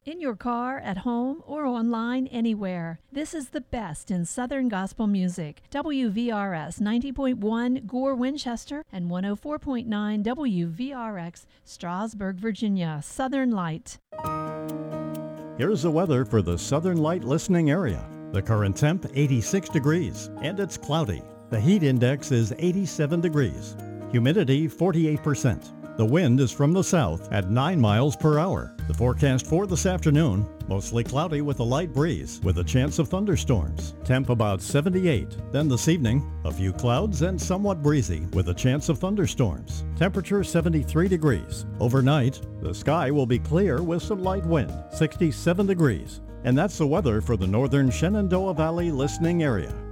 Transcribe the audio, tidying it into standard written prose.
In your car, at home, or online anywhere. This is the best in Southern gospel music. WVRS 90.1 Gore, Winchester, and 104.9 WVRX Strasburg, Virginia. Southern Light. Here's the weather for the Southern Light listening area. The current temp 86 degrees and it's cloudy. The heat index is 87 degrees. Humidity 48%. The wind is from the south at 9 miles per hour. The forecast for this afternoon, mostly cloudy with a light breeze with a chance of thunderstorms. Temp about 78. Then this evening, a few clouds and somewhat breezy with a chance of thunderstorms. Temperature 73 degrees. Overnight, the sky will be clear with some light wind, 67 degrees. And that's the weather for the northern Shenandoah Valley listening area.